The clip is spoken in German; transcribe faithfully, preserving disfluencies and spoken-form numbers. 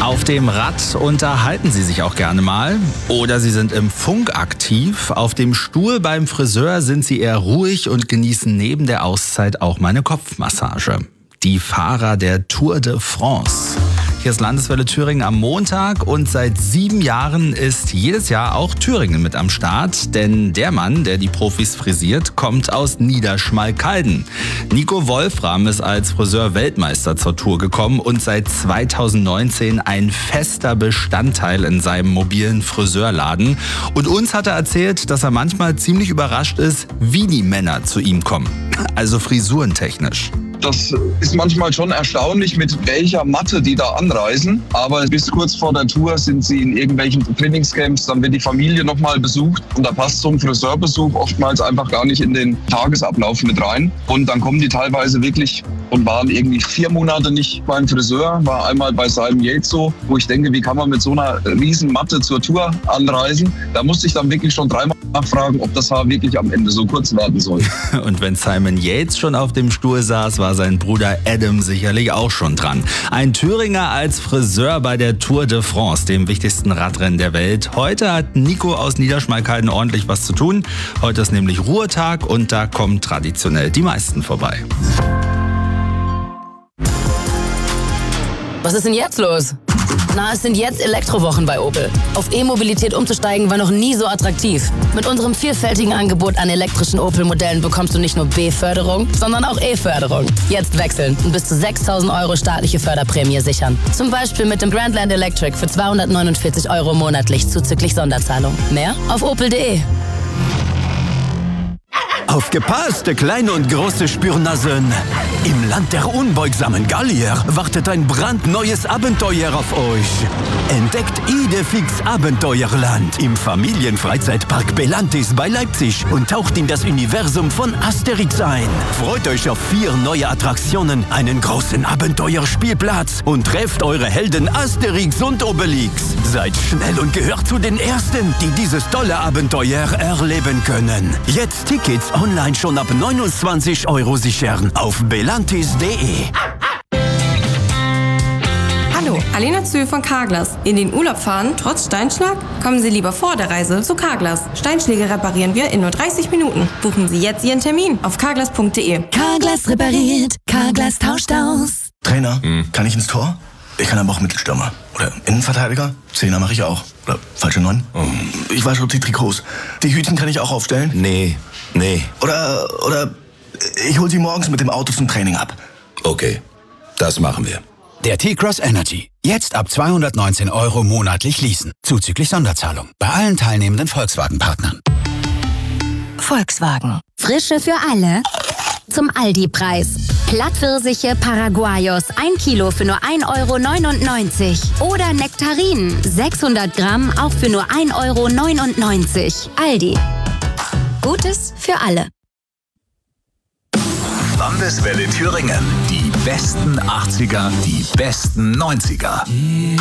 Auf dem Rad unterhalten Sie sich auch gerne mal oder Sie sind im Funk aktiv. Auf dem Stuhl beim Friseur sind Sie eher ruhig und genießen neben der Auszeit auch mal eine Kopfmassage. Die Fahrer der Tour de France. Hier ist Landeswelle Thüringen am Montag und seit sieben Jahren ist jedes Jahr auch Thüringen mit am Start. Denn der Mann, der die Profis frisiert, kommt aus Niederschmalkalden. Nico Wolfram ist als Friseur-Weltmeister zur Tour gekommen und seit zweitausendneunzehn ein fester Bestandteil in seinem mobilen Friseurladen. Und uns hat er erzählt, dass er manchmal ziemlich überrascht ist, wie die Männer zu ihm kommen. Also frisurentechnisch. Das ist manchmal schon erstaunlich, mit welcher Matte die da anreisen. Aber bis kurz vor der Tour sind sie in irgendwelchen Trainingscamps, dann wird die Familie nochmal besucht. Und da passt so ein Friseurbesuch oftmals einfach gar nicht in den Tagesablauf mit rein. Und dann kommen die teilweise wirklich und waren irgendwie vier Monate nicht beim Friseur. War einmal bei Simon Yates so, wo ich denke, wie kann man mit so einer riesen Matte zur Tour anreisen? Da musste ich dann wirklich schon dreimal nachfragen, ob das Haar wirklich am Ende so kurz werden soll. Und wenn Simon Yates schon auf dem Stuhl saß, war sein Bruder Adam sicherlich auch schon dran. Ein Thüringer als Friseur bei der Tour de France, dem wichtigsten Radrennen der Welt. Heute hat Nico aus Niederschmalkalden ordentlich was zu tun. Heute ist nämlich Ruhetag und da kommen traditionell die meisten vorbei. Was ist denn jetzt los? Na, es sind jetzt Elektrowochen bei Opel. Auf E-Mobilität umzusteigen war noch nie so attraktiv. Mit unserem vielfältigen Angebot an elektrischen Opel-Modellen bekommst du nicht nur B-Förderung, sondern auch E-Förderung. Jetzt wechseln und bis zu sechstausend Euro staatliche Förderprämie sichern. Zum Beispiel mit dem Grandland Electric für zweihundertneunundvierzig Euro monatlich zuzüglich Sonderzahlung. Mehr auf opel punkt de. Aufgepasst, kleine und große Spürnasen! Im Land der unbeugsamen Gallier wartet ein brandneues Abenteuer auf euch. Entdeckt Idefix Abenteuerland im Familienfreizeitpark Belantis bei Leipzig und taucht in das Universum von Asterix ein. Freut euch auf vier neue Attraktionen, einen großen Abenteuerspielplatz und trefft eure Helden Asterix und Obelix. Seid schnell und gehört zu den Ersten, die dieses tolle Abenteuer erleben können. Jetzt Tickets online schon ab neunundzwanzig Euro sichern auf belantis punkt de. Hallo, Alena Zühl von Carglass. In den Urlaub fahren, trotz Steinschlag? Kommen Sie lieber vor der Reise zu Carglass. Steinschläge reparieren wir in nur dreißig Minuten. Buchen Sie jetzt Ihren Termin auf carglass punkt de. Carglass repariert, Carglass tauscht aus. Trainer, hm. kann ich ins Tor? Ich kann aber auch Mittelstürmer. Oder Innenverteidiger? Zehner mache ich auch. Oder falsche Neun? Oh. Ich wasche die Trikots. Die Hütchen kann ich auch aufstellen? Nee, nee. Oder, oder ich hol sie morgens mit dem Auto zum Training ab. Okay, das machen wir. Der T-Cross Energy. Jetzt ab zweihundertneunzehn Euro monatlich leasen. Zuzüglich Sonderzahlung. Bei allen teilnehmenden Volkswagen-Partnern. Volkswagen. Frische für alle. Zum Aldi-Preis. Plattpfirsiche Paraguayos, ein Kilo für nur ein Euro neunundneunzig. Oder Nektarinen, sechshundert Gramm, auch für nur ein Euro neunundneunzig. Aldi. Gutes für alle. Landeswelle Thüringen. Die besten achtziger, die besten neunziger.